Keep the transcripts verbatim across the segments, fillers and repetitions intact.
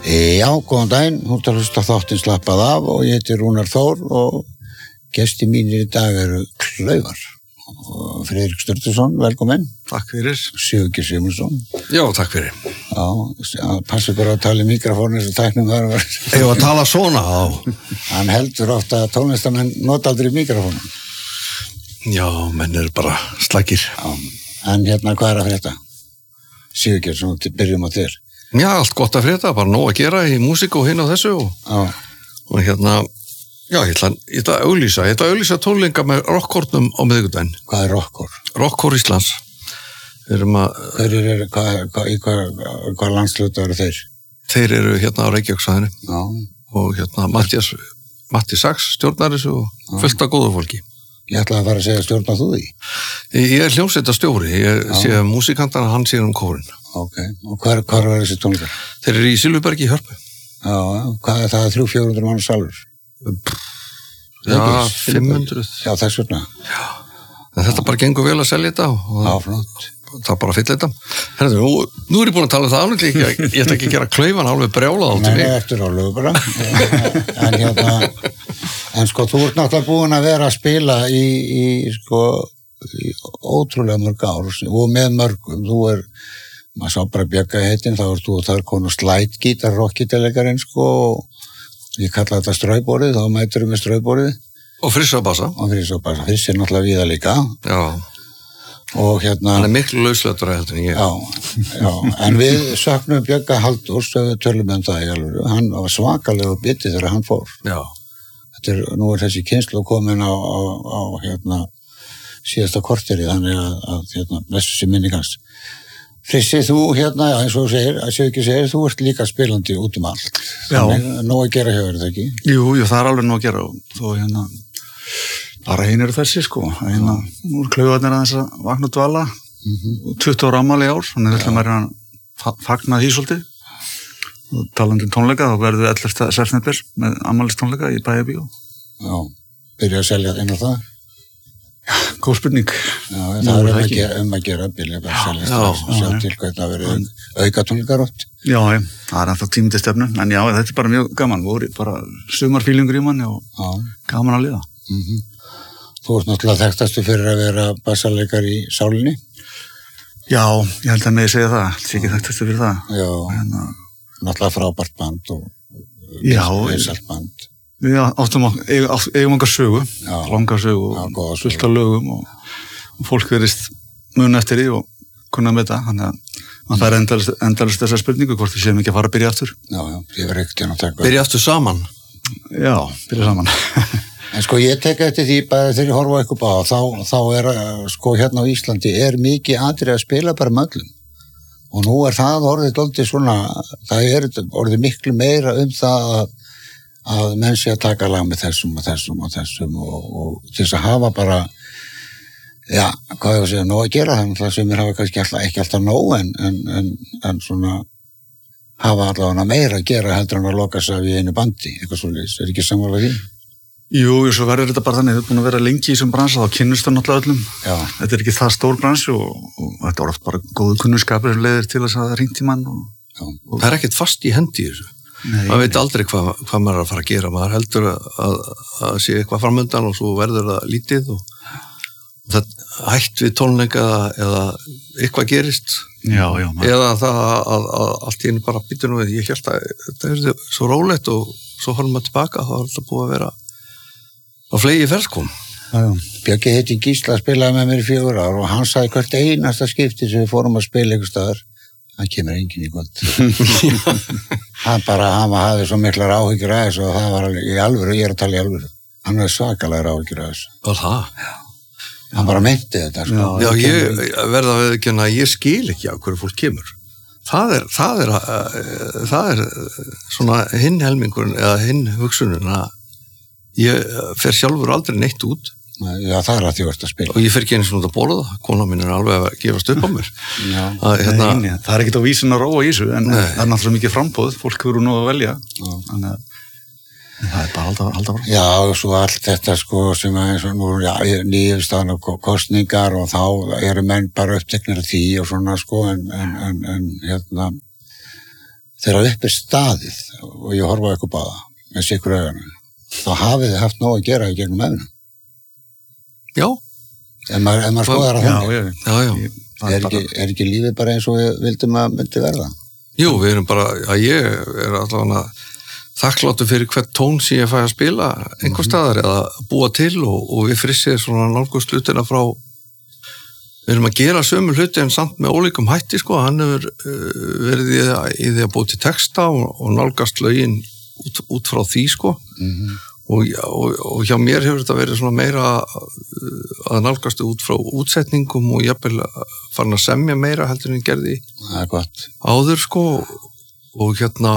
Já, góðan daginn, þú ert að hlusta á þáttinn Slappað af og ég heiti Rúnar Þór og gestir mínir í dag eru Klaufar og Friðrik Sturluson, velkomin. Takk fyrir. Sigurgeir Sigmundsson. Já, takk fyrir. Já, passu bara að tala í mikrofónu eins og tæknum þar. Ég var að tala svona á. Hann heldur ofta að tónlistamenn nota aldrei mikrofónu. Já, menn eru bara slagir. Já, en hérna, hvað er að frétta? Sigurgeir, svona byrjum á þér. Já, allt gott að frétta, bara nóg að gera í músík og hinn og þessu og, og hérna, já, ég ætla, ég ætla að auglýsa, ég ætla að auglýsa tónleika með rockkórnum á miðvikudaginn. Hvað er rockkór? Rockkór Íslands. Við erum að... Þeir eru, hvað, hvað, í hvað, hvað landslötu eru þeir? Þeir eru hérna á Reykjavíksvæðinu. Já. Og hérna Mattias, Matti Sachs stjórnar þessu og fullt af góðu fólki. Ég ætla að fara að segja stjórnar þú því? Ég er hljómsveitarstjóri, ég sé músíkantan og hann sér um kórinn. Ok, og hvar, hvar var þessi tónleikar? Þeir eru í Silfurbergi í Hörpu. Já, hvað er það, þrjú til fjögur hundruð manns salur? Já, fimm hundruð. Já, þess vegna. Já, en þetta bara gengur vel að selja þetta og Já, flott. Það er bara að fylla þetta. Herðu, nú, nú er ég búin að tala um það alveg líka, ég, ég ætla ekki að gera Klaufan alveg brjálað á til mig. Nei, eftir álegu bara. en hérna, en sko, þú ert náttúrulega búin að vera að spila í, í sko, í ótrúlega mörg ár og með mörgum, þú er maður sá bara Bjögga heitin, þá ert þú og það er konu slætgítar, rockgítarleikarinn sko og ég kalla þetta strauborðið, þá mætur við með strauborðið. Og Friss á bassa. Og Friss á bassa, Friss er náttúrulega víða líka. Já. Og hérna... Hann er miklu lausletur heldur en ég. Já, já, en við söknum Bjögga Halldórs, við tölum um það í alveg, hann var svakalega bitið þegar hann fór. Já. Þetta er, nú er þessi kynslóð komin á, á, á hérna, síðasta korteri, þannig að, að hérna, þessu sem minningast. Frissi, þú hérna, já, eins og þú segir, að séu ekki segir, þú ert líka spilandi út um allt. Já. Þannig, nóg að gera hjá þér, þetta ekki? Jú, jú, það er alveg nóg að gera og þó hérna, bara hinn eru þessi, sko. Hérna, nú er Klaufarnir aðeins að vakna og dvala, Mm-hmm. tuttugu ára afmæli í ár, þannig að maður er að fa fagna því svolítið. Og talandi um tónleika, þá verður við ellefta september með afmælistónleika í Bæjarbíó. Já, byrja að selja inn á það? Góð spurning. Já, það er um að gera, um að gera, byrja bara að selja strax og sjá til hvernig það verið auka tónleikar átt. Já, já, það er alltaf tími til stefnu, en já, þetta er bara mjög gaman, voru bara sumarfílingur í manni og já. Gaman að liða. Mm-hmm. Þú ert náttúrulega þekktastu fyrir að vera bassaleikar í Sálinni? Já, ég held að mig segja það, það er ekki þekktastu fyrir það. Já, hérna, náttúrulega frábært band og vinsælt band. Við áttum að eigum okkar sögu, langa sögu já, og fullt af lögum og, og fólk verist mun eftir því og kunna með það, þannig að það er endalist, endalist þessa spurningu hvort við séum ekki að fara að byrja aftur. Já, já, ég verður ekkert að taka. Byrja aftur saman? Já, byrja saman. En sko ég tek eftir því bara þegar ég horfa eitthvað á, þá, þá er, sko hérna á Íslandi er mikið atrið að spila bara með öllum. Og nú er það orðið dálítið svona, það er orðið miklu meira um það að að menn sé að taka lag með þessum og þessum og þessum og, og til þess að hafa bara já, hvað ég að segja, nóg að gera þannig að sem er hafa kannski alltaf, ekki alltaf nóg en, en, en, en svona hafa allavega meira að gera heldur en að loka sig í einu bandi, eitthvað svolítið, er ekki sammála því? Jú, svo verður þetta bara þannig, þau er búin að vera lengi í þessum bransa, þá kynnust það náttúrulega öllum. Já. Þetta er ekki það stór bransi og, og þetta er oft bara góðu kunnskapur sem leiðir til þess að það ringt í mann. Og, og það er ekkert fast í hendi í þessu. Nei, maður veit aldrei hvað, hvað maður er að fara að gera, maður heldur að, að, að sé eitthvað framöndan og svo verður það lítið og, og það hætt við tónleika eða eitthvað gerist já, já, eða það að, að, að allt í einu bara býtur nú við, ég held að þetta er svo rólegt og svo horfum maður tilbaka, þá er þetta búið að vera á flegi ferðskom. Bjöggi heiti Gísla spilaði með mér í fjögur ár og hann sagði hvert einasta skipti sem við fórum að spila einhver staðar, hann kemur enginn í kvöld. hann bara, hann hafði svo miklar áhyggjur að þessu og það var alveg í alvöru, ég er að tala í alvöru. Hann hafði svakalega áhyggjur að þessu. Og það? Já. Hann bara meinti þetta, sko. Já, já ég verða að veðkjanna að ég skil ekki á hverju fólk kemur. Það er, það er, uh, það er svona hinn helmingurinn eða hinn hugsunin að ég fer sjálfur aldrei neitt út. Já, það er að því að spila. Og ég fer ekki eins og út að borða það. Kona mín er alveg að gefast upp á mér. Já, að, hérna, Nei, það er ekkert á vísin að róa í þessu, en Nei. Það er náttúrulega mikið frambóð, fólk eru nú að velja. Þannig að það er bara alltaf, alltaf. Já, og svo allt þetta sko sem er eins og nú, já, nýjumstaðan og kostningar og þá eru menn bara uppteknir af því og svona sko, en, en, en, en hérna, þegar upp er staðið og ég horfa eitthvað báða með sikur augunum, þá hafið þið haft nóg að gera í gegnum efnum. Já. En maður, en maður skoðar að þannig. Já, já. já. Er ekki, er ekki lífið bara eins og við vildum að myndi verða? Jú, við erum bara, að ég er allavega þakkláttur fyrir hvert tón sem ég fæ að spila einhver staðar eða búa til og, og við frissið svona nálgust hlutina frá við erum að gera sömu hluti en samt með ólíkum hætti sko, hann hefur uh, verið í, í því að búa til texta og, og nálgast lögin út, út frá því sko Mm-hmm. og, og, og hjá mér hefur þetta verið svona meira að nálgast út frá útsetningum og jafnvel farin að semja meira heldur en ég gerði Það er gott. áður sko og hérna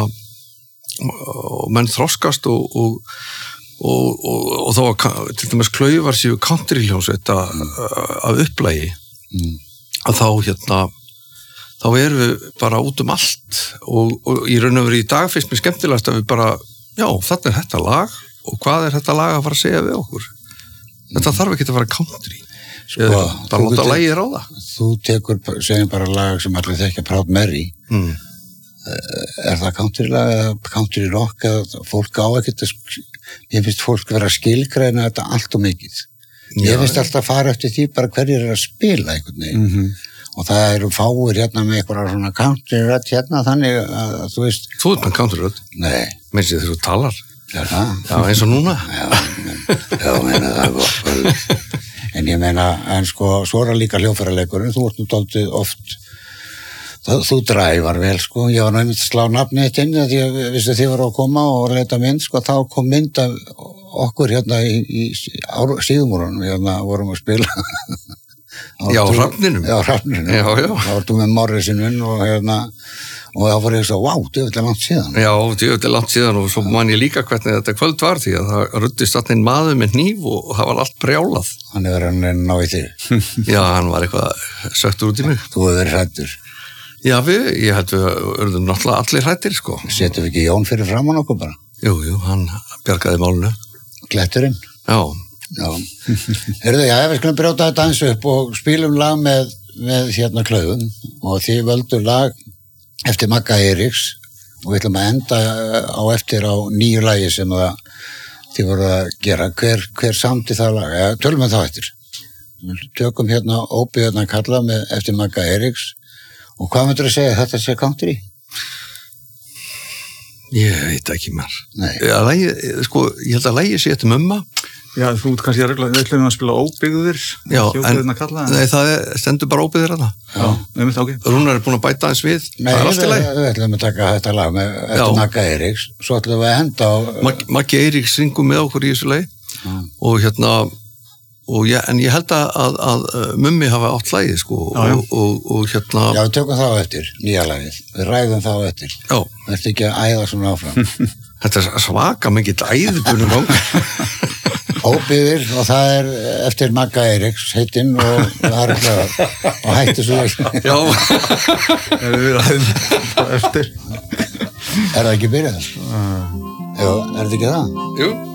og menn þroskast og og, og, og, og þá var til dæmis Klaufar séu country hljómsveit af upplægi Mm. að þá hérna þá erum við bara út um allt og, og í raun og veru í dag finnst mér skemmtilegast að við bara, já, þetta er þetta lag og hvað er þetta lag að fara að segja við okkur þetta mm. þarf ekki að fara country Sko, eða bara láta lagið ráða Þú tekur, segjum bara lag sem allir þekkja Proud Mary mm. er það country lag eða country rock eða fólk á ekkert að ég finnst fólk vera að skilgreina þetta allt og mikið ég finnst alltaf að fara eftir því bara hverjir er að spila einhvern veginn Mm-hmm. og það eru fáir hérna með eitthvað svona country rödd hérna þannig að þú veist Þú ert með country rödd Nei, minnst þið þegar þú talar er það? Já, eins og núna Já, men, já, meina það er gott en ég meina, en sko svo er það líka hljóðfæraleikurinn, þú ert nú dálítið oft það, þú dræfar vel sko, ég var náttúrulega að slá nafnið þitt inn því að vissi að þið voru að koma og leita mynd sko, þá kom mynd af okkur hérna í, í síðumúrunum, hérna vorum að spila Já, Hrafninum Já, Hrafninum, Já, já. þá vartum með Morrisinun og hérna og þá var ég svo, vá, þetta er langt síðan Já, þetta er langt síðan og svo man ég líka hvernig þetta kvöld var því að það ruddist alltaf inn maður með hníf og það var allt brjálað. hann er verið að ná í þig Já, hann var eitthvað söktur út í mig. þú hefur verið hræddur Já, við, ég held við urðum náttúrulega allir hrættir, sko. setjum við ekki Jón fyrir framann okkur bara Jú, jú, hann bjargaði málinu. Kletturinn Já, Já, heyrðu, já, við skulum brjóta þetta aðeins upp og spilum lag með, með hérna Klaufum og þið völdu lag eftir Magga Eiríks og við ætlum að enda á eftir á nýju lagi sem það þið voru að gera. Hver, hver samti það lag? Ja, tölum við þá eftir. Tökum hérna Óbyggðirnar kalla með eftir Magga Eiríks og hvað myndir að segja þetta sé country? ég veit ekki mér. Nei. Já, lagi, sko, ég held að lagi sé eftir Mumma. Já, þú ert kannski að regla, við ætlum að spila Óbyggðir, Já, en að kalla, nei, það er, stendur bara Óbyggðir þarna. Já, við myndum ok. Rúnar er búin að bæta aðeins við. Nei, það er allt í lagi. við, við ætlum að taka þetta lag með eftir Já. Magga Eiríks, svo ætlum við að henda á Mag, Maggi Eiríks syngum með okkur í þessu lagi Já. og hérna og ég, en ég held að, að, að Mummi hafa átt lagið sko Já, já. og, og, og hérna Já, við tökum þá eftir, nýja lagið. Við ræðum þá eftir. já, Verður ekki að æða svona áfram. þetta er svaka mikið æðbunum gang. Óbyggðir og það er eftir Magga Eiríks heitinn og það er klæðar. Og hættu svo ekki. Já, Við ræðum það eftir. Er það ekki byrjað? Uh. Jú, er það ekki það? jú